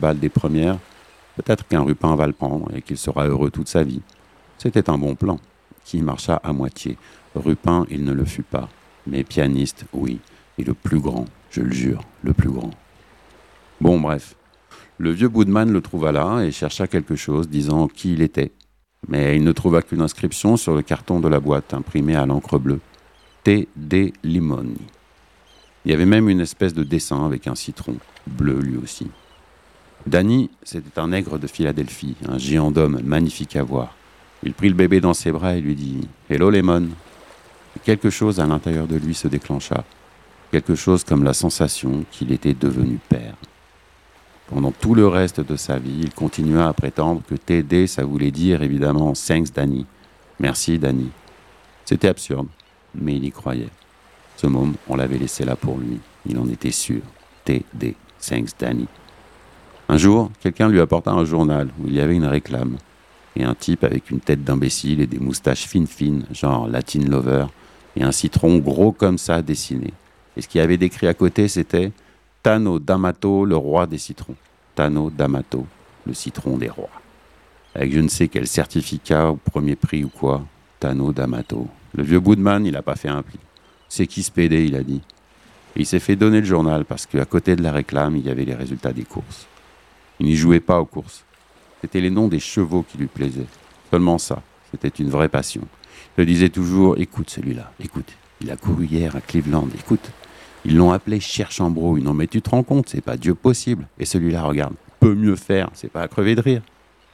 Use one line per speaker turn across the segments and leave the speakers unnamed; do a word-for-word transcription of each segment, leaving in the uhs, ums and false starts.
balle des premières, peut-être qu'un Rupin va le prendre et qu'il sera heureux toute sa vie. C'était un bon plan, qui marcha à moitié. Rupin, il ne le fut pas, mais pianiste, oui, et le plus grand, je le jure, le plus grand. Bon, bref. Le vieux Boudman le trouva là et chercha quelque chose, disant qui il était. Mais il ne trouva qu'une inscription sur le carton de la boîte, imprimée à l'encre bleue. T D Limoni. Il y avait même une espèce de dessin avec un citron, bleu lui aussi. Danny, c'était un nègre de Philadelphie, un géant d'homme magnifique à voir. Il prit le bébé dans ses bras et lui dit « Hello Lemon !» Et quelque chose à l'intérieur de lui se déclencha, quelque chose comme la sensation qu'il était devenu père. Pendant tout le reste de sa vie, il continua à prétendre que T D, ça voulait dire évidemment « Thanks Danny ». Merci Danny. C'était absurde, mais il y croyait. Ce môme, on l'avait laissé là pour lui. Il en était sûr. T D, Thanks Danny. Un jour, quelqu'un lui apporta un journal où il y avait une réclame. Et un type avec une tête d'imbécile et des moustaches fines fines, genre Latin Lover, et un citron gros comme ça dessiné. Et ce qu'il y avait décrit à côté, c'était « Tano D'Amato, le roi des citrons ». Tano D'Amato, le citron des rois. Avec je ne sais quel certificat au premier prix ou quoi. Tano D'Amato. Le vieux Boudman, il n'a pas fait un pli. C'est qui ce pédé, il a dit. Et il s'est fait donner le journal parce qu'à côté de la réclame, il y avait les résultats des courses. Il n'y jouait pas aux courses. C'était les noms des chevaux qui lui plaisaient. Seulement ça, c'était une vraie passion. Il le disait toujours, écoute celui-là, écoute, il a couru hier à Cleveland, écoute. Ils l'ont appelé Cherche-en-Brouille. Non mais tu te rends compte, c'est pas Dieu possible. Et celui-là, regarde, peut mieux faire, c'est pas à crever de rire.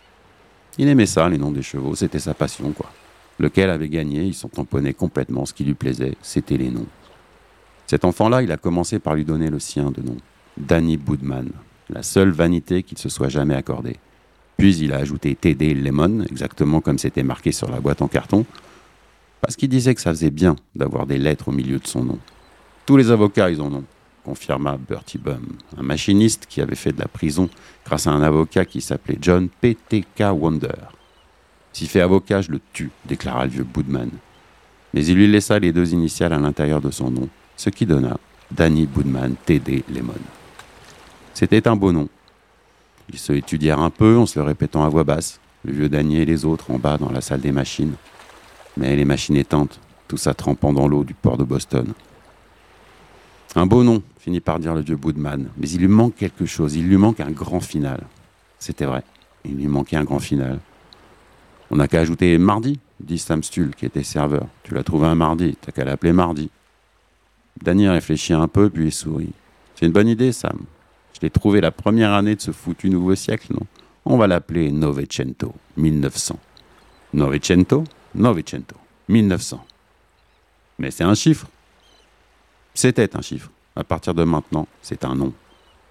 Il aimait ça, les noms des chevaux, c'était sa passion, quoi. Lequel avait gagné, il s'en tamponnait complètement. Ce qui lui plaisait, c'était les noms. Cet enfant-là, il a commencé par lui donner le sien de nom, Danny Boudman, la seule vanité qu'il se soit jamais accordée. Puis il a ajouté T D Lemon, exactement comme c'était marqué sur la boîte en carton, parce qu'il disait que ça faisait bien d'avoir des lettres au milieu de son nom. Tous les avocats, ils en ont, confirma Bertie Bum, un machiniste qui avait fait de la prison grâce à un avocat qui s'appelait John P T K Wonder. S'il fait avocat, je le tue, déclara le vieux Boudman. Mais il lui laissa les deux initiales à l'intérieur de son nom, ce qui donna Danny Boudman T D Lemon. C'était un beau nom. Ils se étudièrent un peu en se le répétant à voix basse, le vieux Danny et les autres en bas dans la salle des machines. Mais les machines éteintes, tout ça trempant dans l'eau du port de Boston. Un beau nom, finit par dire le vieux Boudman, mais il lui manque quelque chose, il lui manque un grand final. C'était vrai, il lui manquait un grand final. On n'a qu'à ajouter Mardi, dit Sam Stull, qui était serveur. Tu l'as trouvé un mardi, t'as qu'à l'appeler Mardi. Danny réfléchit un peu, puis il sourit. C'est une bonne idée, Sam. Je l'ai trouvé la première année de ce foutu nouveau siècle, non? On va l'appeler Novecento, mille neuf cents. Novecento? Novecento, mille neuf cents. Mais c'est un chiffre. C'était un chiffre. À partir de maintenant, c'est un nom.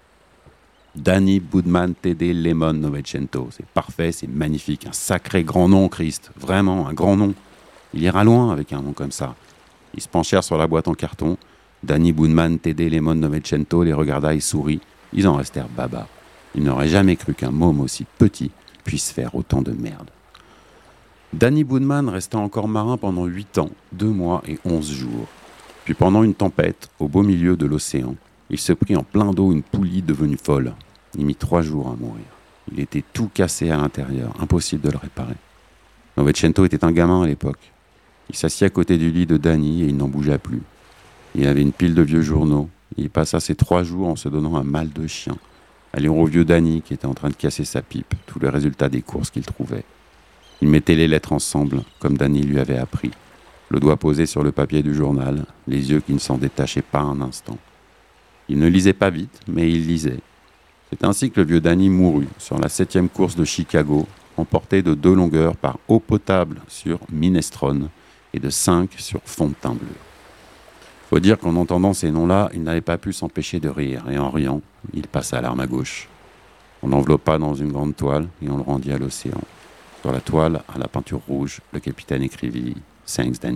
Danny Boudman T D Lemon Novecento. C'est parfait, c'est magnifique. Un sacré grand nom, Christ. Vraiment, un grand nom. Il ira loin avec un nom comme ça. Ils se penchèrent sur la boîte en carton. Danny Boudman T D Lemon Novecento les regarda et sourit. Ils en restèrent baba. Ils n'auraient jamais cru qu'un môme aussi petit puisse faire autant de merde. Danny Boudman resta encore marin pendant huit ans, deux mois et onze jours. Puis pendant une tempête, au beau milieu de l'océan, il se prit en plein d'eau une poulie devenue folle. Il mit trois jours à mourir. Il était tout cassé à l'intérieur, impossible de le réparer. Novecento était un gamin à l'époque. Il s'assit à côté du lit de Danny et il n'en bougea plus. Il avait une pile de vieux journaux. Et il passa ses trois jours en se donnant un mal de chien, à lire au vieux Danny qui était en train de casser sa pipe, tous les résultats des courses qu'il trouvait. Il mettait les lettres ensemble, comme Danny lui avait appris, le doigt posé sur le papier du journal, les yeux qui ne s'en détachaient pas un instant. Il ne lisait pas vite, mais il lisait. C'est ainsi que le vieux Danny mourut sur la septième course de Chicago, emporté de deux longueurs par eau potable sur minestrone et de cinq sur fond de teint bleu. Faut dire qu'en entendant ces noms-là, il n'avait pas pu s'empêcher de rire, et en riant, il passa l'arme à gauche. On l'enveloppa dans une grande toile et on le rendit à l'océan. Sur la toile, à la peinture rouge, le capitaine écrivit « Thanks, Danny ».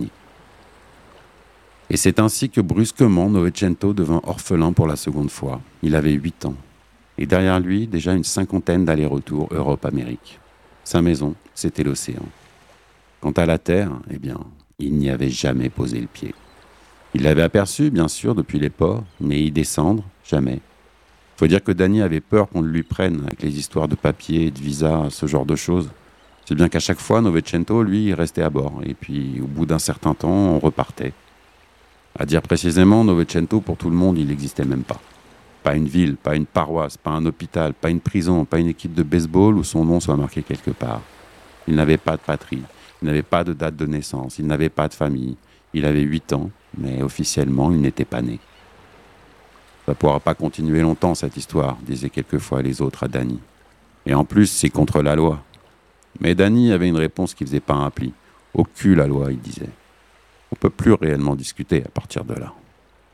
Et c'est ainsi que brusquement, Novecento devint orphelin pour la seconde fois. Il avait huit ans. Et derrière lui, déjà une cinquantaine d'allers-retours Europe-Amérique. Sa maison, c'était l'océan. Quant à la terre, eh bien, il n'y avait jamais posé le pied. Il l'avait aperçu, bien sûr, depuis les ports, mais y descendre, jamais. Faut dire que Danny avait peur qu'on le lui prenne avec les histoires de papier, de visa, ce genre de choses. C'est bien qu'à chaque fois, Novecento, lui, il restait à bord. Et puis, au bout d'un certain temps, on repartait. À dire précisément, Novecento, pour tout le monde, il n'existait même pas. Pas une ville, pas une paroisse, pas un hôpital, pas une prison, pas une équipe de baseball où son nom soit marqué quelque part. Il n'avait pas de patrie, il n'avait pas de date de naissance, il n'avait pas de famille. Il avait huit ans, mais officiellement, il n'était pas né. Ça ne pourra pas continuer longtemps, cette histoire, disaient quelquefois les autres à Danny. Et en plus, c'est contre la loi. Mais Danny avait une réponse qui faisait pas un pli. Au cul, la loi, il disait. On ne peut plus réellement discuter à partir de là.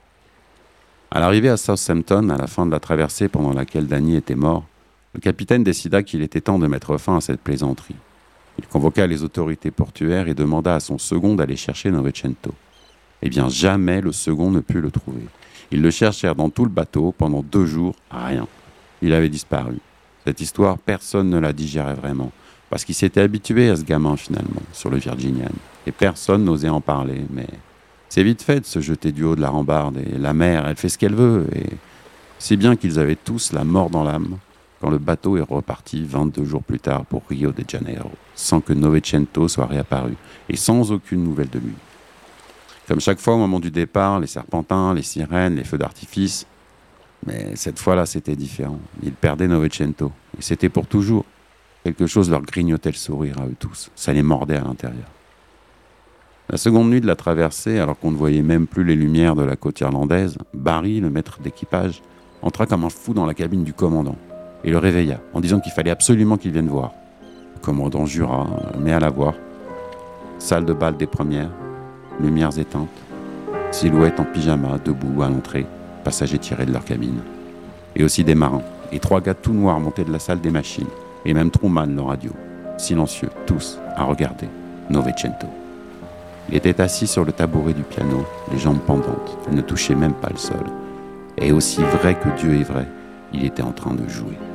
À l'arrivée à Southampton, à la fin de la traversée pendant laquelle Danny était mort, le capitaine décida qu'il était temps de mettre fin à cette plaisanterie. Il convoqua les autorités portuaires et demanda à son second d'aller chercher Novecento. Eh bien, jamais le second ne put le trouver. Ils le cherchèrent dans tout le bateau pendant deux jours, rien. Il avait disparu. Cette histoire, personne ne la digérait vraiment, parce qu'il s'était habitué à ce gamin finalement, sur le Virginian. Et personne n'osait en parler, mais c'est vite fait de se jeter du haut de la rambarde, et la mer, elle fait ce qu'elle veut, et si bien qu'ils avaient tous la mort dans l'âme, quand le bateau est reparti vingt-deux jours plus tard pour Rio de Janeiro, sans que Novecento soit réapparu, et sans aucune nouvelle de lui. Comme chaque fois au moment du départ, les serpentins, les sirènes, les feux d'artifice, mais cette fois-là c'était différent. Ils perdaient Novecento, et c'était pour toujours. Quelque chose leur grignotait le sourire à eux tous, ça les mordait à l'intérieur. La seconde nuit de la traversée, alors qu'on ne voyait même plus les lumières de la côte irlandaise, Barry, le maître d'équipage, entra comme un fou dans la cabine du commandant et le réveilla en disant qu'il fallait absolument qu'il vienne voir. Le commandant jura, mais à la voir. Salle de bal des premières, lumières éteintes, silhouettes en pyjama debout à l'entrée, passagers tirés de leur cabine. Et aussi des marins, et trois gars tout noirs montés de la salle des machines, et même Truman, leur radio, silencieux, tous, à regarder Novecento. Il était assis sur le tabouret du piano, les jambes pendantes, il ne touchait même pas le sol. Et aussi vrai que Dieu est vrai, il était en train de jouer.